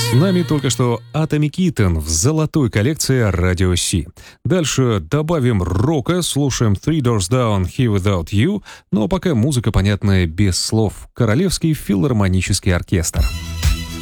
С нами только что Atomic Kitten в золотой коллекции Radio C. Дальше добавим рока, слушаем Three Doors Down, Here Without You, но пока музыка понятная без слов. Королевский филармонический оркестр.